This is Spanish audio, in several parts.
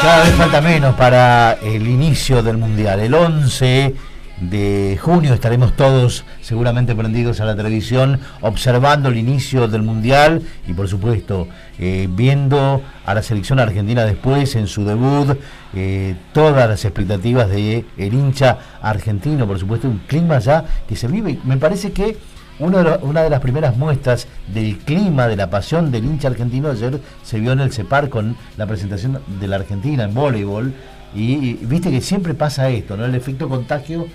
Cada vez falta menos para el inicio del Mundial. El 11 de junio estaremos todos seguramente prendidos a la televisión, observando el inicio del Mundial y por supuesto viendo a la selección argentina después en su debut, todas las expectativas de el hincha argentino, por supuesto un clima ya que se vive. Me parece que una de las primeras muestras del clima, de la pasión del hincha argentino ayer se vio en el CEPAR con la presentación de la Argentina en voleibol y viste que siempre pasa esto, ¿no? El efecto contagio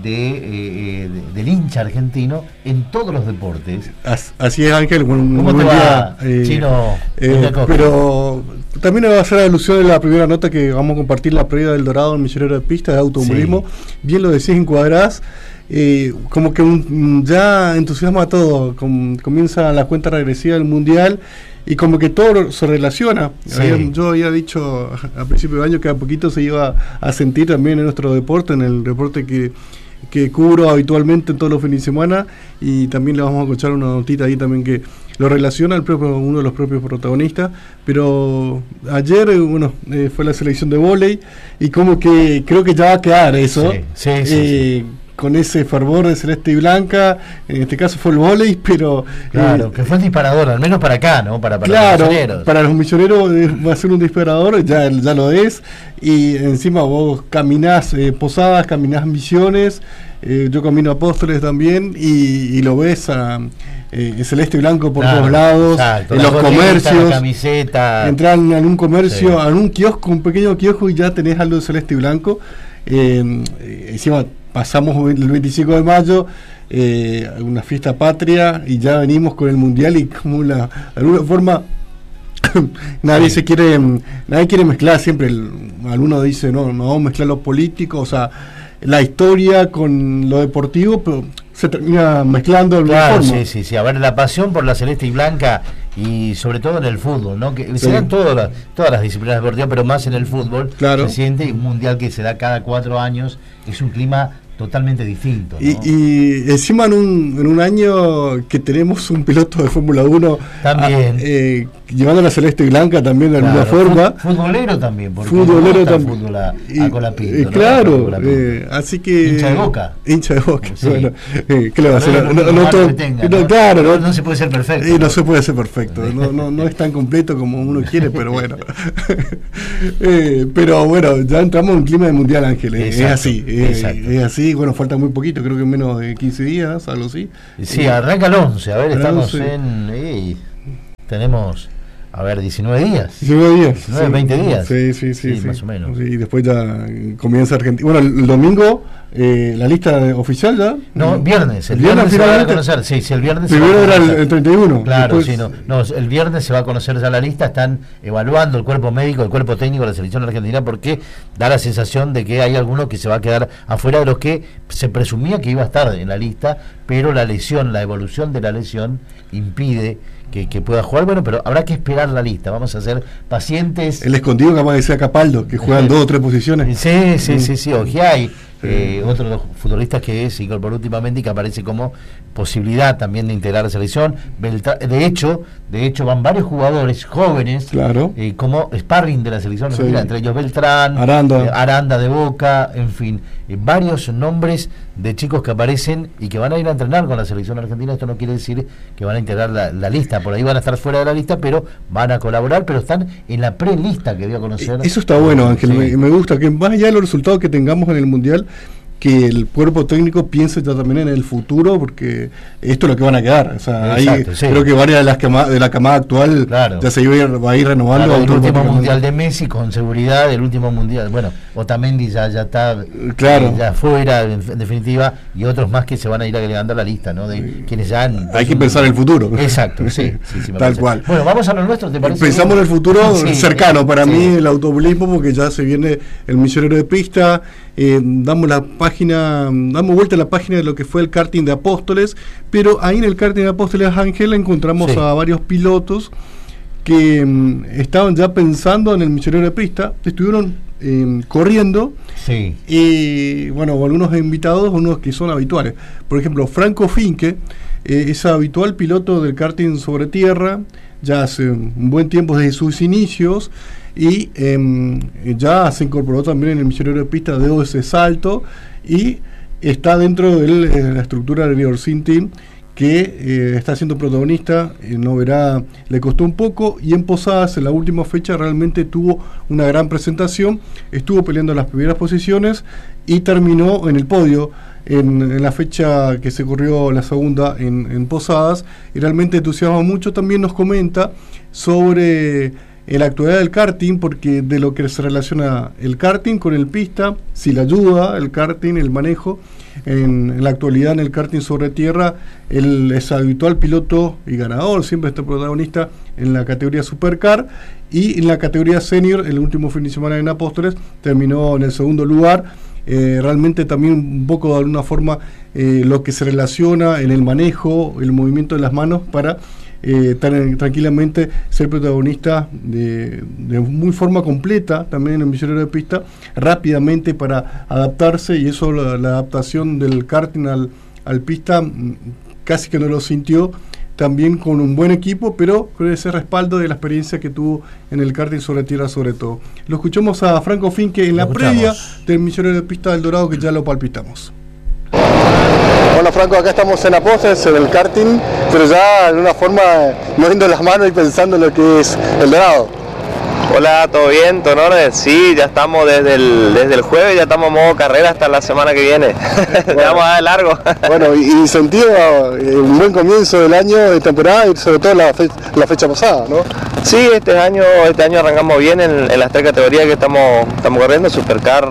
del hincha argentino en todos los deportes. Así es, Ángel. ¿Cómo te va, Chino? Pero también va a hacer alusión a la primera nota que vamos a compartir, la previa del Dorado en Millonero de Pista de automovilismo. Sí. Bien lo decís, encuadrás. Como que ya entusiasma a todo, comienza la cuenta regresiva del Mundial y como que todo se relaciona. Sí. Yo había dicho a principio de año que a poquito se iba a sentir también en nuestro deporte, en el deporte que cubro habitualmente en todos los fines de semana, y también le vamos a escuchar una notita ahí también que lo relaciona uno de los propios protagonistas. Pero ayer fue la selección de vóley y como que creo que ya va a quedar eso. Sí. Con ese fervor de celeste y blanca, en este caso fue el vóley, pero... Claro, que fue el disparador, al menos para acá, ¿no? Para claro, los misioneros. Para los misioneros va a ser un disparador, ya lo es, y encima vos caminás Posadas, caminás Misiones, yo camino Apóstoles también, y lo ves celeste y blanco por todos lados, exacto, en los comercios, la camiseta. Entran en un comercio, sí, en un kiosco, un pequeño kiosco, y ya tenés algo de celeste y blanco. Encima pasamos el 25 de mayo, una fiesta patria, y ya venimos con el Mundial y como de alguna forma nadie quiere mezclar. Siempre alguno dice no vamos a mezclar lo político, o sea, la historia con lo deportivo, pero se termina mezclando de alguna forma. Sí, a ver, la pasión por la celeste y blanca, y sobre todo en el fútbol, ¿no? Que se dan todas las disciplinas deportivas, pero más en el fútbol, claro. Se siente un mundial que se da cada 4 años, es un clima totalmente distinto, ¿no? Y encima en un año que tenemos un piloto de Fórmula 1 también llevando la celeste y blanca también de alguna forma. Futbolero también, porque futbolero también. Fútbol a Colapinto, claro, ¿no? Así que hincha de Boca. Sí. Bueno, ¿qué le va a hacer? Claro, no se puede ser perfecto. No se puede ser perfecto. No es tan completo como uno quiere, pero bueno. Pero bueno, ya entramos en un clima de mundial, Ángel. Es así. Bueno, falta muy poquito, creo que menos de 15 días, algo así. Sí, arranca el 11, a ver, estamos tenemos, 19 días. 20 días. Sí, más o menos. Sí, y después ya comienza Argentina. Bueno, el domingo, la lista oficial ya. No, viernes. El viernes se va a conocer. Sí, el viernes. Primero era el 31. Claro, después... el viernes se va a conocer ya la lista. Están evaluando el cuerpo médico, el cuerpo técnico de la selección argentina, porque da la sensación de que hay alguno que se va a quedar afuera de los que se presumía que iba a estar en la lista, pero la evolución de la lesión impide que pueda jugar. Bueno, pero habrá que esperar la lista, vamos a ser pacientes. El escondido capaz de ser Capaldo, que juegan 2 o 3 posiciones. Sí, Ojiay, otro de los futbolistas que se incorporó últimamente y que aparece como posibilidad también de integrar la selección. De hecho van varios jugadores jóvenes, claro, como sparring de la selección argentina, entre ellos Beltrán, Aranda de Boca, en fin, varios nombres de chicos que aparecen y que van a ir a entrenar con la selección argentina. Esto no quiere decir que van a integrar la lista, por ahí van a estar fuera de la lista, pero van a colaborar, pero están en la prelista que dio a conocer. Eso está bueno, Ángel, me gusta que más allá de los resultados que tengamos en el Mundial, que el cuerpo técnico piense ya también en el futuro, porque esto es lo que van a quedar. O sea, creo que varias de la camada actual ya se va a ir renovando. Claro, el último mundial de Messi, con seguridad, el último mundial. Bueno, Otamendi ya está ya fuera, en definitiva, y otros más que se van a ir agregando a la lista, ¿no? De quienes ya han. Hay que pensar el futuro. Exacto, sí tal cual. Bueno, vamos a lo nuestro, ¿te parece? Pensamos en el futuro cercano, para mí, el automovilismo, porque ya se viene el Millonero de Pista. Damos vuelta a la página de lo que fue el karting de Apóstoles, pero ahí en el karting de Apóstoles, Ángel, encontramos a varios pilotos que estaban ya pensando en el Millonero de Pista, estuvieron corriendo, y bueno, algunos invitados, unos que son habituales. Por ejemplo, Franco Finke es habitual piloto del karting sobre tierra, ya hace un buen tiempo desde sus inicios. y ya se incorporó también en el Millonero de Pista de ese salto y está dentro de la estructura del Riorcin Team, que está siendo protagonista. No verá, le costó un poco, y en Posadas en la última fecha realmente tuvo una gran presentación, estuvo peleando las primeras posiciones y terminó en el podio en la fecha que se corrió la segunda en Posadas, y realmente entusiasma mucho. También nos comenta sobre la actualidad del karting, porque de lo que se relaciona el karting con el pista, si le ayuda el karting, el manejo. En la actualidad en el karting sobre tierra, él es habitual piloto y ganador, siempre está protagonista en la categoría Supercar, y en la categoría Senior, el último fin de semana en Apóstoles, terminó en el segundo lugar. Realmente también un poco de alguna forma lo que se relaciona en el manejo, el movimiento de las manos para tranquilamente ser protagonista de muy forma completa también en el Millonero de Pista, rápidamente para adaptarse, y eso la adaptación del karting al pista casi que no lo sintió, también con un buen equipo, pero con ese respaldo de la experiencia que tuvo en el karting sobre tierra sobre todo. Lo escuchamos a Franco Finke en la previa del Millonero de Pista del Dorado, que ya lo palpitamos. Bueno, Franco, acá estamos en Apóstoles, en el karting, pero ya de una forma moviendo las manos y pensando en lo que es el Dorado. Hola, ¿todo bien, Tonores? Sí, ya estamos desde el jueves, ya estamos en modo carrera hasta la semana que viene. Bueno, vamos a dar largo. Bueno, y sentido un buen comienzo del año de temporada, y sobre todo la fecha pasada, ¿no? Sí, este año arrancamos bien en las tres categorías que estamos corriendo: Supercar,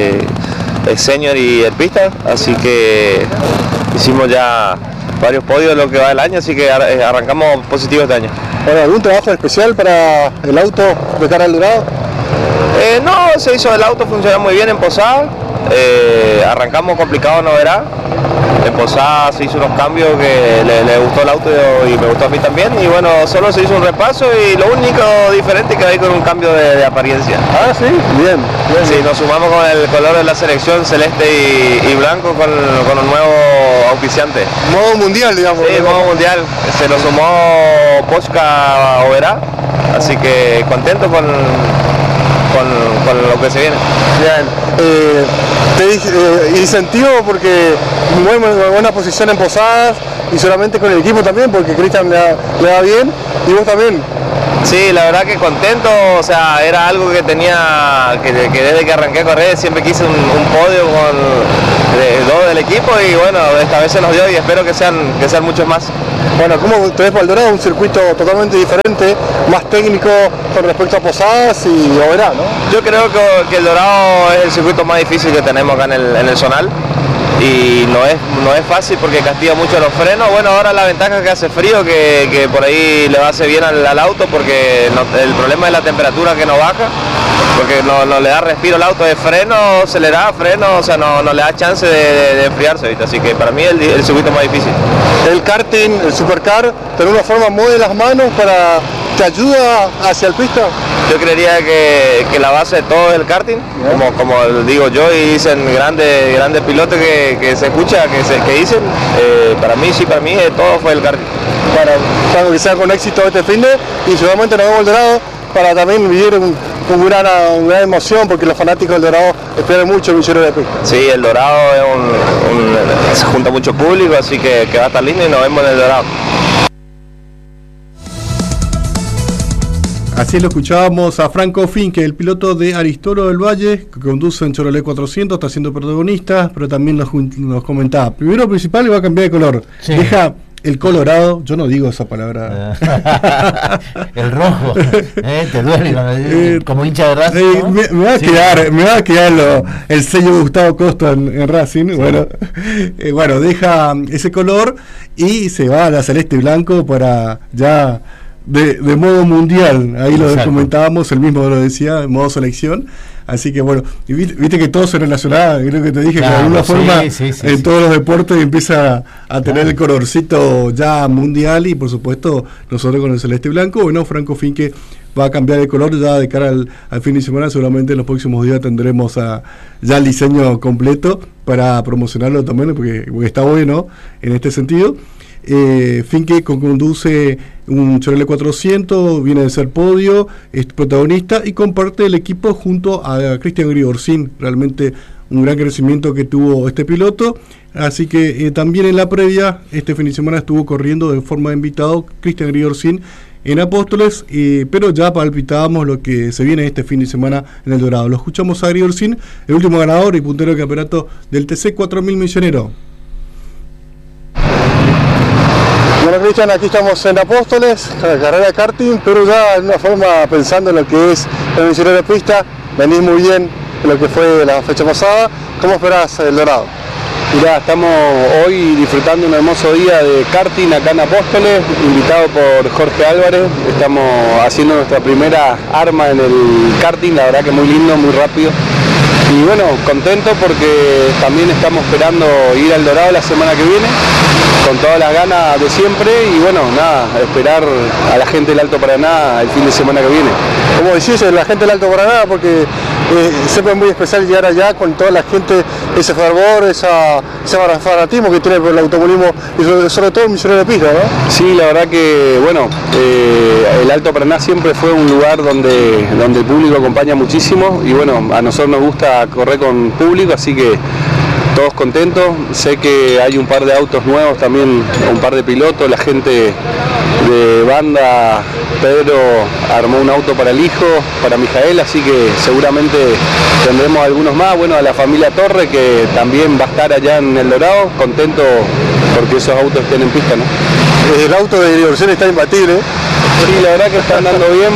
el Senior y el Pista, así que hicimos ya varios podios lo que va del año, así que arrancamos positivo este año. Bueno, ¿algún trabajo especial para el auto de cara al Dorado? No, se hizo el auto, funciona muy bien en Posada. Arrancamos complicado, no verá. En Posada se hizo unos cambios que le gustó el auto y me gustó a mí también. Y bueno, solo se hizo un repaso, y lo único diferente es que hay con un cambio de apariencia. Ah, sí, bien. Sí, nos sumamos con el color de la selección celeste y blanco con un nuevo auspiciante. Modo mundial, digamos. Sí, modo mundial. Se lo sumó Posca Oberá, así que contento con lo que se viene. Bien. Incentivo porque muy buena posición en Posadas, y solamente con el equipo también, porque Cristian le da bien, y vos también. Sí, la verdad que contento, o sea, era algo que tenía, que desde que arranqué a correr siempre quise un podio con dos del equipo, y bueno, esta vez se nos dio, y espero que sean muchos más. Bueno, ¿cómo te ves para el Dorado? Un circuito totalmente diferente, más técnico con respecto a Posadas y Oberá, ¿no? Yo creo que el Dorado es el circuito más difícil que tenemos acá en el zonal, y no es fácil porque castiga mucho los frenos. Bueno, ahora la ventaja es que hace frío, que por ahí le va a hacer bien al auto, porque el problema es la temperatura que no baja, porque no le da respiro al auto de freno, acelerar, freno, o sea, no le da chance de enfriarse, ¿viste? Así que para mí es el circuito más difícil. El karting, el Supercar, de alguna forma mueve las manos ¿te ayuda hacia el pista? Yo creería que la base de todo es el karting, como digo yo, y dicen grandes pilotos que se escucha, que dicen, para mí todo fue el karting. Para que sea con éxito este fin de, y seguramente nos vemos el Dorado para también vivir una gran emoción, porque los fanáticos del Dorado esperan mucho el Millonero de Pista. Sí, el Dorado se junta mucho público, así que va a estar lindo, y nos vemos en el Dorado. Así lo escuchábamos a Franco Finke, el piloto de Aristoro del Valle, que conduce en Chevrolet 400, está siendo protagonista, pero también nos comentaba. Primero principal, le va a cambiar de color. Sí. Deja el colorado, yo no digo esa palabra. El rojo, te duele como hincha de Racing, ¿no? me va a quedar el sello de Gustavo Costa en Racing. Sí. Bueno, deja ese color y se va a la celeste y blanco para ya de modo mundial. Ahí lo comentábamos, el mismo lo decía, en modo selección. Así que bueno, y viste que todo se relaciona, creo que te dije, claro, que de alguna forma en todos los deportes empieza a tener el colorcito ya mundial, y por supuesto nosotros con el celeste y blanco. Bueno, Franco Finke va a cambiar de color ya de cara al fin de semana. Seguramente en los próximos días tendremos ya el diseño completo para promocionarlo también, porque está bueno en este sentido. Finke conduce un Chevrolet 400, viene de ser podio, es protagonista y comparte el equipo junto a Cristian Grigorcín. Realmente un gran crecimiento que tuvo este piloto. Así que también en la previa, este fin de semana estuvo corriendo de forma de invitado Cristian Grigorcín en Apóstoles, pero ya palpitábamos lo que se viene este fin de semana en El Dorado. Lo escuchamos a Grigorcín, el último ganador y puntero del campeonato del TC 4000 Misionero. Bueno, Cristian, aquí estamos en Apóstoles, carrera de karting, pero ya de una forma pensando en lo que es el Misionero de Pista. Venís muy bien en lo que fue la fecha pasada. ¿Cómo esperás El Dorado? Mirá, estamos hoy disfrutando un hermoso día de karting acá en Apóstoles, invitado por Jorge Álvarez. Estamos haciendo nuestra primera arma en el karting, la verdad que muy lindo, muy rápido. Y bueno, contento porque también estamos esperando ir al Dorado la semana que viene, con todas las ganas de siempre. Y bueno, nada, esperar a la gente del Alto Paraná el fin de semana que viene. Como decís, la gente del Alto Paraná, porque siempre es muy especial llegar allá con toda la gente, ese fervor, ese fanatismo que tiene por el automovilismo y sobre todo el Misionero de Pista, ¿no? Sí, la verdad que, bueno, el Alto Paraná siempre fue un lugar donde el público acompaña muchísimo y bueno, a nosotros nos gusta correr con público, así que todos contentos. Sé que hay un par de autos nuevos también, un par de pilotos, la gente de banda, Pedro armó un auto para el hijo, para Mijael, así que seguramente tendremos algunos más. Bueno, a la familia Torre, que también va a estar allá en El Dorado, contento porque esos autos estén en pista, ¿no? El auto de Grigorcín está imbatible. Sí, la verdad que está andando bien,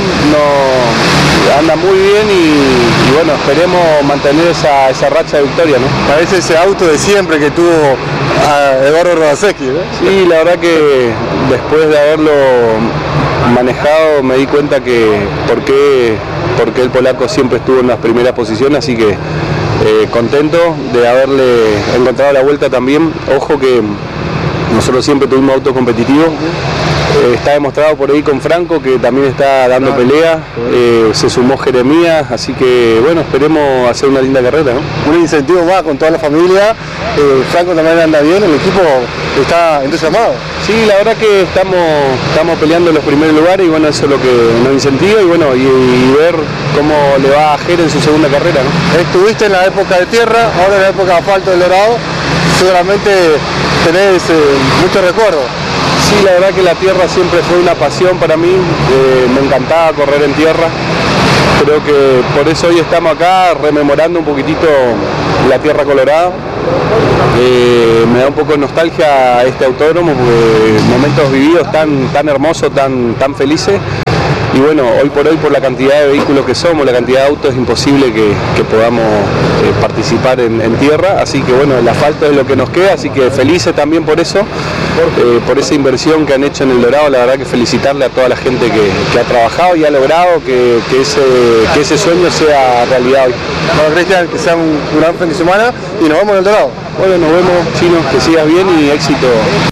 anda muy bien y bueno, esperemos mantener esa racha de victoria, ¿no? Parece ese auto de siempre que tuvo a Eduardo Rodaseski, ¿no? Sí, la verdad que después de haberlo manejado me di cuenta que porque el polaco siempre estuvo en las primeras posiciones, así que contento de haberle encontrado la vuelta también. Ojo que nosotros siempre tuvimos autos competitivos. Está demostrado por ahí con Franco, que también está dando pelea, se sumó Jeremías, así que bueno, esperemos hacer una linda carrera, ¿no? Un incentivo más con toda la familia. Franco también anda bien, el equipo está entusiasmado. Sí, la verdad que estamos peleando en los primeros lugares y bueno, eso es lo que nos incentiva y bueno, y ver cómo le va a Jer en su segunda carrera, ¿no? Estuviste en la época de tierra, ahora en la época de asfalto del Dorado, seguramente tenés muchos recuerdos. Sí, la verdad que la tierra siempre fue una pasión para mí, me encantaba correr en tierra, creo que por eso hoy estamos acá rememorando un poquitito la tierra colorada. Me da un poco de nostalgia este autódromo, porque momentos vividos tan hermosos, tan felices. Y bueno, hoy por hoy, por la cantidad de vehículos que somos, la cantidad de autos, es imposible que podamos participar en tierra. Así que bueno, el asfalto es lo que nos queda, así que felices también por eso, por esa inversión que han hecho en El Dorado. La verdad que felicitarle a toda la gente que ha trabajado y ha logrado que ese sueño sea realidad hoy. Bueno, Cristian, que sea un gran fin de semana y nos vemos en El Dorado. Bueno, nos vemos, Chino, que sigas bien y éxito.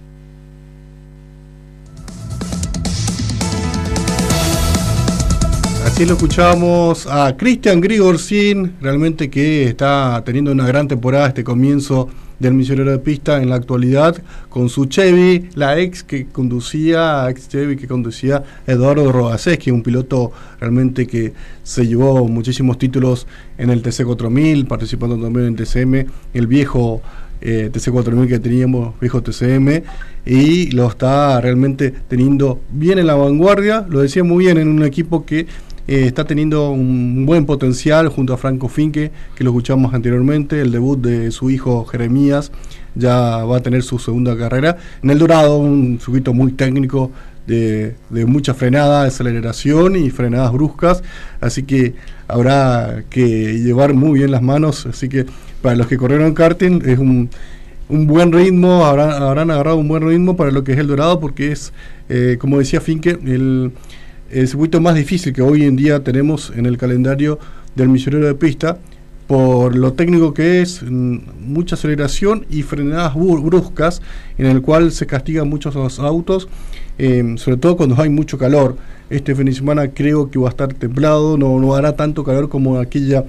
Así lo escuchamos a Cristian Grigorcín, realmente que está teniendo una gran temporada este comienzo del Misionero de Pista en la actualidad, con su Chevy, la ex Chevy que conducía Eduardo Rodaseski, un piloto realmente que se llevó muchísimos títulos en el TC 4000, participando también en TCM, el viejo TC 4000 que teníamos, viejo TCM, y lo está realmente teniendo bien en la vanguardia, lo decía muy bien, en un equipo que está teniendo un buen potencial junto a Franco Finke, que lo escuchamos anteriormente, el debut de su hijo Jeremías, ya va a tener su segunda carrera. En El Dorado, un circuito muy técnico, de mucha frenada, aceleración y frenadas bruscas, así que habrá que llevar muy bien las manos, así que para los que corrieron karting es un buen ritmo, habrán agarrado un buen ritmo para lo que es El Dorado, porque es, como decía Finke, el circuito más difícil que hoy en día tenemos en el calendario del Misionero de Pista, por lo técnico que es, mucha aceleración y frenadas bruscas, en el cual se castigan muchos los autos, sobre todo cuando hay mucho calor. Este fin de semana creo que va a estar templado, no hará tanto calor como aquella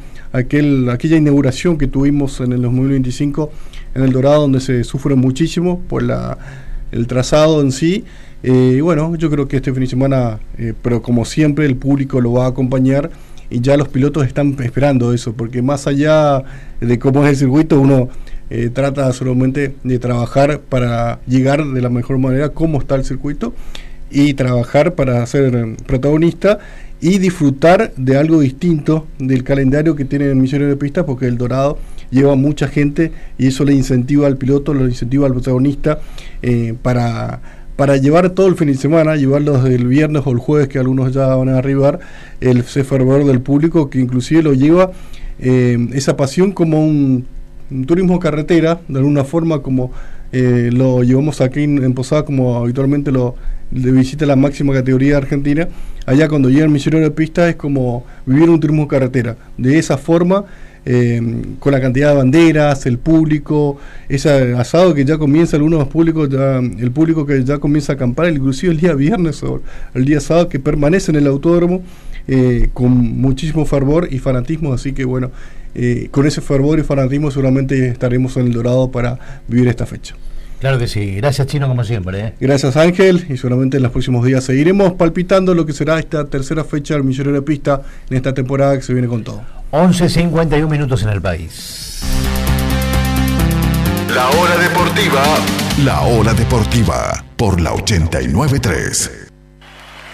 inauguración que tuvimos en el 2025 en El Dorado, donde se sufre muchísimo por el trazado en sí. Bueno, yo creo que este fin de semana, pero como siempre, el público lo va a acompañar y ya los pilotos están esperando eso, porque más allá de cómo es el circuito, uno trata solamente de trabajar para llegar de la mejor manera cómo está el circuito y trabajar para ser protagonista y disfrutar de algo distinto del calendario que tiene el Millonarios de Pista, porque el Dorado lleva mucha gente y eso le incentiva al piloto, le incentiva al protagonista para llevar todo el fin de semana, llevarlos del viernes o el jueves, que algunos ya van a arribar, ese fervor del público que inclusive lo lleva esa pasión como un turismo carretera, de alguna forma, como lo llevamos aquí en Posada, como habitualmente lo visita la máxima categoría de Argentina. Allá cuando llega el Millonarios de Pista es como vivir un turismo carretera, de esa forma, con la cantidad de banderas, el público, ese asado que ya comienza, algunos públicos el público que ya comienza a acampar, inclusive el día viernes o el día sábado, que permanece en el autódromo con muchísimo fervor y fanatismo. Así que bueno, con ese fervor y fanatismo seguramente estaremos en el Dorado para vivir esta fecha. Claro que sí, gracias Chino como siempre. Gracias Ángel, y seguramente en los próximos días seguiremos palpitando lo que será esta tercera fecha del Millonarios de Pista en esta temporada que se viene con todo. 11:51 minutos en el país. La hora deportiva por la 89.3.